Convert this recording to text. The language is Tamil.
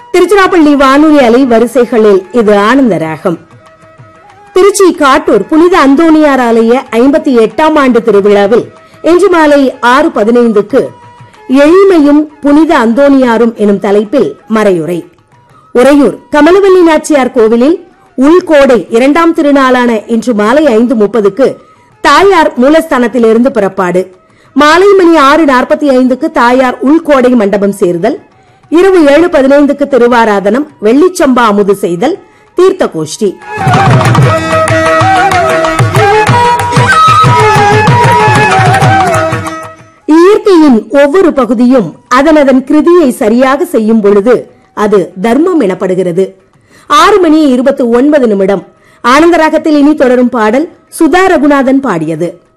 திருச்சிராப்பள்ளி வானொலி அலை வரிசைகளில் இது ஆனந்த ராகம். திருச்சி காட்டூர் புனித அந்தோணியார் ஆலய 58ஆம் ஆண்டு திருவிழாவில் இன்று மாலை 6:15க்கு எளிமையும் புனித அந்தோணியாரும் எனும் தலைப்பில் மறையுரை. உறையூர் கமலவல்லி நாச்சியார் கோவிலில் உள்கோடை 2ஆம் திருநாளான இன்று மாலை 5:30க்கு தாயார் மூலஸ்தானத்திலிருந்து புறப்பாடு. மாலை மணி 6:45க்கு தாயார் உள்கோடை மண்டபம் சேர்தல். இரவு 7:15க்கு திருவாராதனம், வெள்ளிச்சம்பா அமுது செய்தல், தீர்த்த கோஷ்டி. இயற்கையின் ஒவ்வொரு பகுதியும் அதனதன் கிருதியை சரியாக செய்யும் பொழுது அது தர்மம் எனப்படுகிறது. 6:29 ஆனந்தராகத்தில் இனி தொடரும் பாடல் சுதா ரகுநாதன் பாடியது.